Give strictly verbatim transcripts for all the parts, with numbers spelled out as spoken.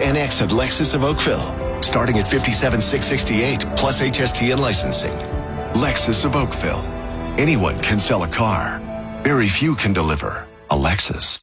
N X at Lexus of Oakville, starting at fifty-seven thousand six hundred sixty-eight dollars plus H S T and licensing. Lexus of Oakville. Anyone can sell a car. Very few can deliver a Lexus.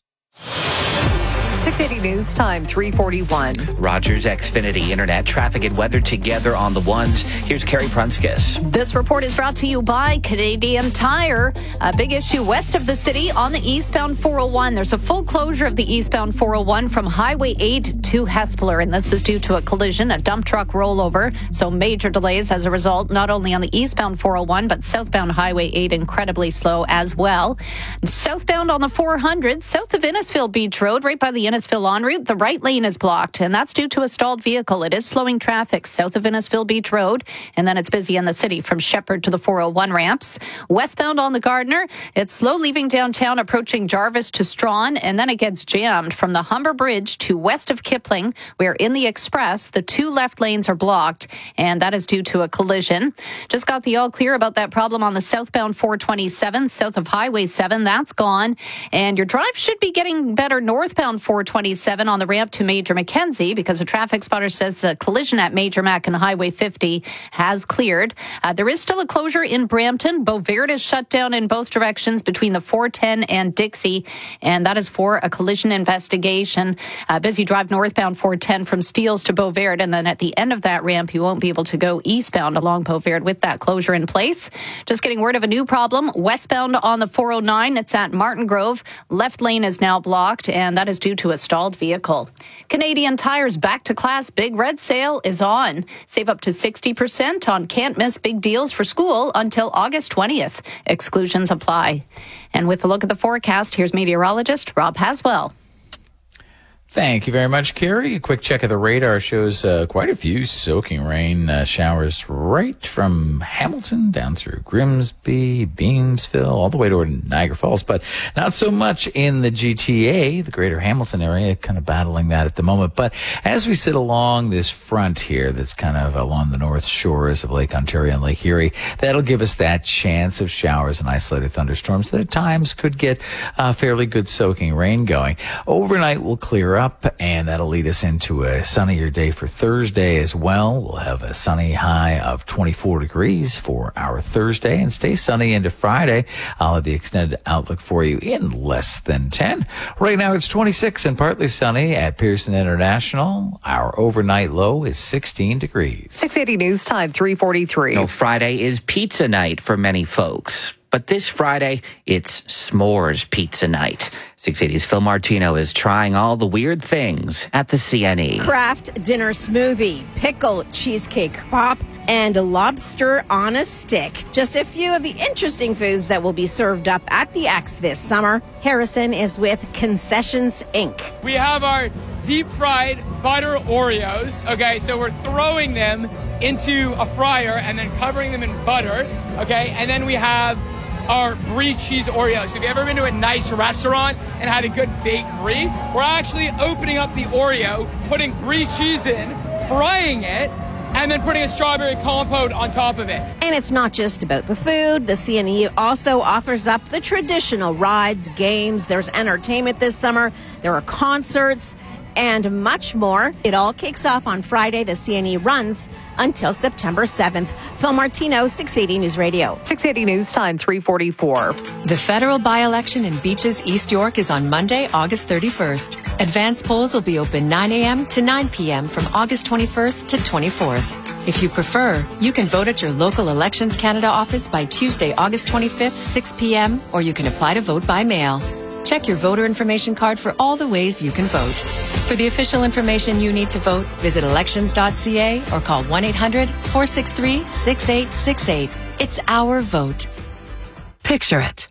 six eighty News Time, three forty-one. Rogers Xfinity Internet traffic and weather together on the ones. Here's Carrie Prunskis. This report is brought to you by Canadian Tire. A big issue west of the city on the eastbound four oh one. There's a full closure of the eastbound four oh one from Highway eight to Hespeler, and this is due to a collision, a dump truck rollover. So major delays as a result, not only on the eastbound four oh one, but southbound Highway eight incredibly slow as well. Southbound on the four hundred, south of Innisfil Beach Road, right by the Innisfil en route, the right lane is blocked, and that's due to a stalled vehicle. It is slowing traffic south of Innisfil Beach Road, and then it's busy in the city from Shepherd to the four oh one ramps. Westbound on the Gardiner, it's slow leaving downtown, approaching Jarvis to Strawn, and then it gets jammed from the Humber Bridge to west of Kipling, where in the Express, the two left lanes are blocked, and that is due to a collision. Just got the all clear about that problem on the southbound four twenty-seven, south of Highway seven. That's gone, and your drive should be getting better northbound four twenty-seven on the ramp to Major Mackenzie, because a traffic spotter says the collision at Major Mac and Highway fifty has cleared. Uh, there is still a closure in Brampton. Beauvert is shut down in both directions between the four ten and Dixie, and that is for a collision investigation. Uh, busy drive northbound four ten from Steeles to Beauvert, and then at the end of that ramp, you won't be able to go eastbound along Beauvert with that closure in place. Just getting word of a new problem westbound on the four oh nine. It's at Martin Grove. Left lane is now blocked, and that is due to a stalled vehicle. Canadian Tire's Back to Class Big Red Sale is on. Save up to sixty percent on can't miss big deals for school until August twentieth. Exclusions apply. And with a look at the forecast, here's meteorologist Rob Haswell. Thank you very much, Carrie. A quick check of the radar shows uh, quite a few soaking rain uh, showers right from Hamilton down through Grimsby, Beamsville, all the way to Niagara Falls, but not so much in the G T A, the greater Hamilton area, kind of battling that at the moment. But as we sit along this front here that's kind of along the north shores of Lake Ontario and Lake Erie, that'll give us that chance of showers and isolated thunderstorms that at times could get uh, fairly good soaking rain going. Overnight will clear up, and that'll lead us into a sunnier day for Thursday as well. We'll have a sunny high of twenty-four degrees for our Thursday and stay sunny into Friday. I'll have the extended outlook for you in less than ten. Right now it's twenty-six and partly sunny at Pearson International. Our overnight low is sixteen degrees. six eighty News Time, three forty-three. No, Friday is pizza night for many folks. But this Friday, it's s'mores pizza night. six eighty's Phil Martino is trying all the weird things at the C N E. Kraft dinner smoothie, pickle cheesecake pop, and lobster on a stick. Just a few of the interesting foods that will be served up at the X this summer. Harrison is with Concessions Incorporated. We have our deep fried butter Oreos. Okay, so we're throwing them into a fryer and then covering them in butter. Okay, and then we have our brie cheese Oreos. So if you've ever been to a nice restaurant and had a good baked brie, we're actually opening up the Oreo, putting brie cheese in, frying it, and then putting a strawberry compote on top of it. And it's not just about the food. The C N E also offers up the traditional rides, games. There's entertainment this summer. There are concerts and much more. It all kicks off on Friday. The C N E runs until September seventh. Phil Martino, six eighty News Radio. six eighty News Time, three forty-four. The federal by-election in Beaches, East York is on Monday, August thirty-first. Advance polls will be open nine a.m. to nine p.m. from August twenty-first to twenty-fourth. If you prefer, you can vote at your local Elections Canada office by Tuesday, August twenty-fifth, six p.m., or you can apply to vote by mail. Check your voter information card for all the ways you can vote. For the official information you need to vote, visit elections dot c a or call one eight hundred, four six three, six eight six eight. It's our vote. Picture it.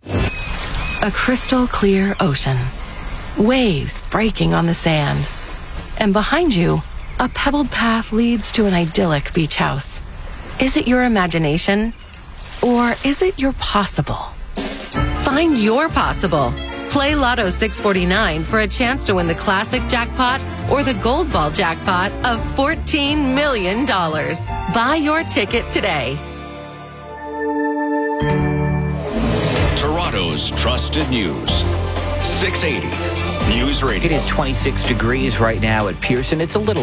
A crystal clear ocean. Waves breaking on the sand. And behind you, a pebbled path leads to an idyllic beach house. Is it your imagination? Or is it your possible? Find your possible. Play Lotto six forty-nine for a chance to win the classic jackpot or the gold ball jackpot of fourteen million dollars. Buy your ticket today. Toronto's trusted news. six eighty News Radio. It is twenty-six degrees right now at Pearson. It's a little